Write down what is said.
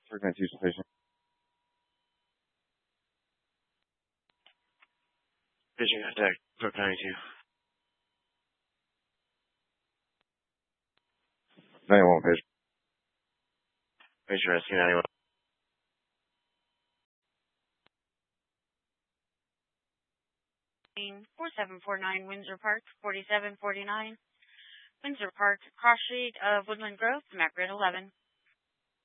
392 station. Vision contact, Park 92. 91 vision. Vision rescue 91. 4749 Windsor Park, 4749. Windsor Park, cross street of Woodland Grove, map grid 11.